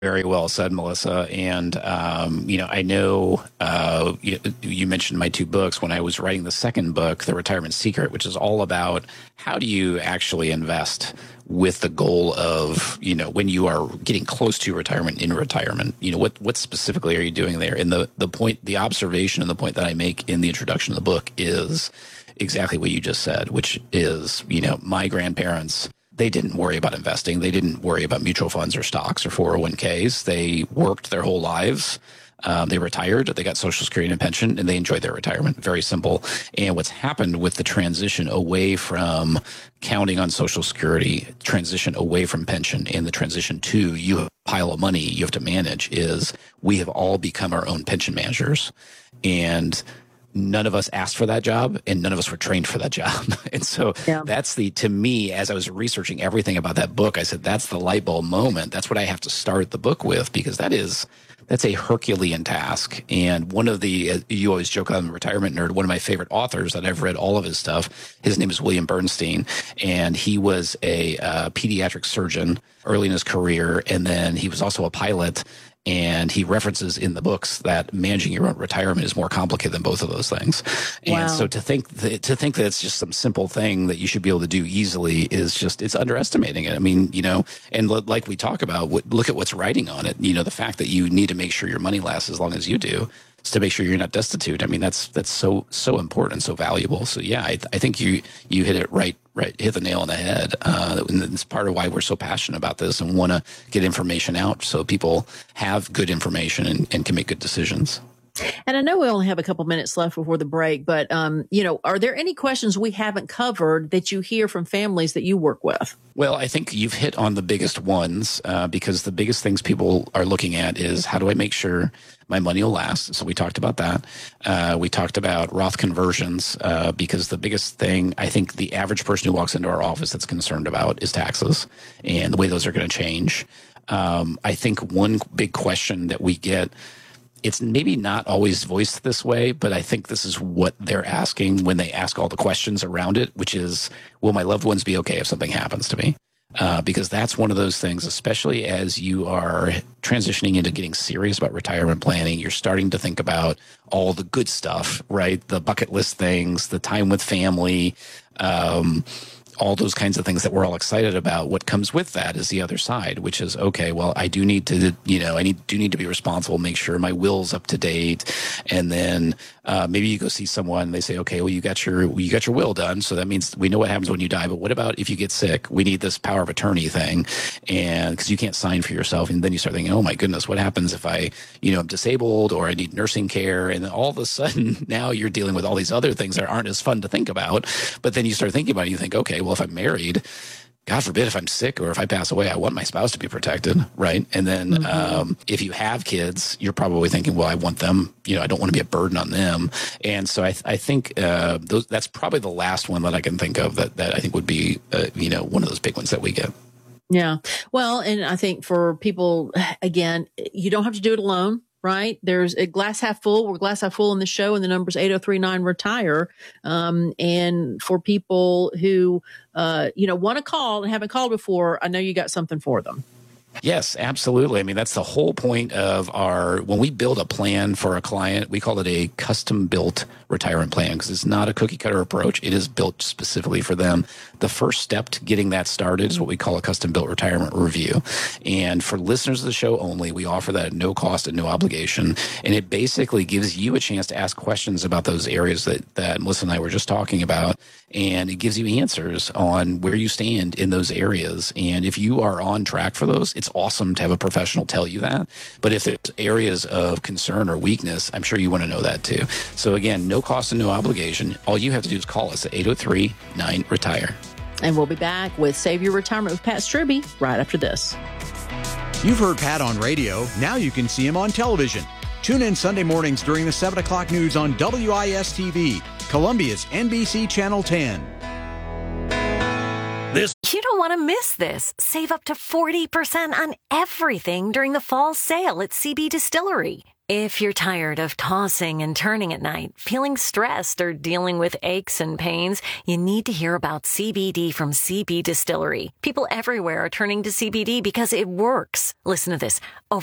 Very well said, Melissa. And, I know you mentioned my two books. When I was writing the second book, The Retirement Secret, which is all about how do you actually invest with the goal of, when you are getting close to retirement, in retirement, what specifically are you doing there? And the observation and the point that I make in the introduction of the book is exactly what you just said, which is, my grandparents, they didn't worry about investing. They didn't worry about mutual funds or stocks or 401ks. They worked their whole lives. They retired, they got Social Security and pension, and they enjoyed their retirement. Very simple. And what's happened with the transition away from counting on Social Security, transition away from pension, and the transition to you have a pile of money you have to manage is we have all become our own pension managers. And none of us asked for that job and none of us were trained for that job. And so that's to me, as I was researching everything about that book, I said, that's the light bulb moment. That's what I have to start the book with, because that's a Herculean task. And one of you always joke I'm a retirement nerd. One of my favorite authors that I've read all of his stuff, his name is William Bernstein. And he was a pediatric surgeon early in his career. And then he was also a pilot. And he references in the books that managing your own retirement is more complicated than both of those things. And so to think that it's just some simple thing that you should be able to do easily is it's underestimating it. I mean, and like we talk about, look at what's writing on it. The fact that you need to make sure your money lasts as long as you do is to make sure you're not destitute. I mean, that's so important, so valuable. So yeah, I think you hit it right, hit the nail on the head. And it's part of why we're so passionate about this and want to get information out so people have good information and can make good decisions. And I know we only have a couple minutes left before the break, but, are there any questions we haven't covered that you hear from families that you work with? Well, I think you've hit on the biggest ones because the biggest things people are looking at is how do I make sure my money will last? So we talked about that. We talked about Roth conversions because the biggest thing I think the average person who walks into our office that's concerned about is taxes and the way those are going to change. I think one big question that we get, it's maybe not always voiced this way, but I think this is what they're asking when they ask all the questions around it, which is, will my loved ones be okay if something happens to me? Because that's one of those things, especially as you are transitioning into getting serious about retirement planning, you're starting to think about all the good stuff, right? The bucket list things, the time with family, all those kinds of things that we're all excited about. What comes with that is the other side, which is, okay, well, I do need to, do need to be responsible, make sure my will's up to date. And then maybe you go see someone and they say, okay, well, you got your will done. So that means we know what happens when you die. But what about if you get sick? We need this power of attorney thing. And because you can't sign for yourself. And then you start thinking, oh my goodness, what happens if I'm disabled or I need nursing care? And then all of a sudden now you're dealing with all these other things that aren't as fun to think about. But then you start thinking about it, you think, okay, well, if I'm married, God forbid if I'm sick or if I pass away, I want my spouse to be protected, right? And then if you have kids, you're probably thinking, well, I want them, I don't want to be a burden on them. And so I think that's probably the last one that I can think of that I think would be, one of those big ones that we get. Yeah. Well, and I think for people, again, you don't have to do it alone. Right. There's a glass half full. We're glass half full in the show, and the number's 8039-RETIRE. And for people who, want to call and haven't called before, I know you got something for them. Yes, absolutely. I mean, that's the whole point of when we build a plan for a client, we call it a custom built retirement plan because it's not a cookie cutter approach. It is built specifically for them. The first step to getting that started is what we call a custom built retirement review. And for listeners of the show only, we offer that at no cost and no obligation. And it basically gives you a chance to ask questions about those areas that Melissa and I were just talking about. And it gives you answers on where you stand in those areas. And if you are on track for those, it's awesome to have a professional tell you that. But if there's areas of concern or weakness, I'm sure you want to know that too. So again, no cost and no obligation. All you have to do is call us at 803-9-RETIRE. And we'll be back with Save Your Retirement with Pat Strubbe right after this. You've heard Pat on radio. Now you can see him on television. Tune in Sunday mornings during the 7 o'clock news on WIS-TV, Columbia's NBC Channel 10. You don't want to miss this. Save up to 40% on everything during the fall sale at CB Distillery. If you're tired of tossing and turning at night, feeling stressed, or dealing with aches and pains, you need to hear about CBD from CB Distillery. People everywhere are turning to CBD because it works. Listen to this. Over